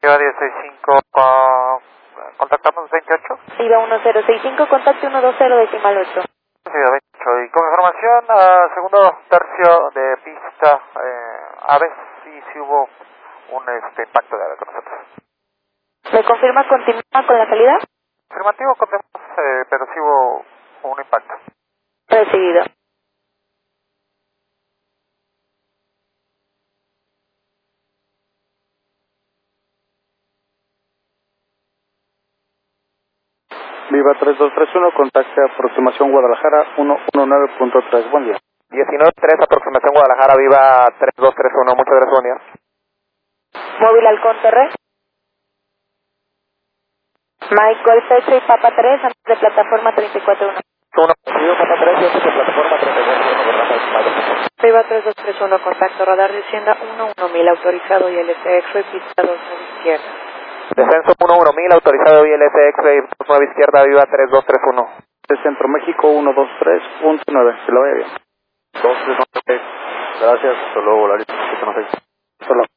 Viva 165, contactamos 28. Viva 1065, contacto 120 decimal 8. Viva 28. Y con información a segundo tercio de pista, a ver si hubo un impacto de ave con nosotros. ¿Me confirma continúa con la calidad? Afirmativo, contemos, pero sí hubo un impacto. Recibido. Viva 3231, contacte aproximación Guadalajara 119.3, buen día. 19-3, aproximación Guadalajara, Viva 3231, muchas gracias, buen día. Móvil Halcón Torre. Mike Golf X y Papa 3, antes de plataforma 341. 1, Viva Papa 3, y antes de plataforma 34, Viva 3231, contacto radar de Hacienda 11000, autorizado y LTX, pista 29 izquierda. Descenso 11.000, autorizado ILS X-Ray 9 izquierda, Viva 3231. De Centro México 123.9, que lo vaya bien. 239, gracias, hasta luego, Volaris, 796. Hasta luego.